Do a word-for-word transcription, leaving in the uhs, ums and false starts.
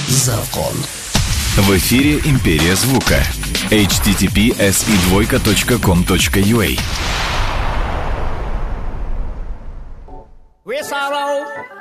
Закон. В эфире «Империя звука». эйч ти ти пи эс и двойка точка ком точка ю а. With sorrow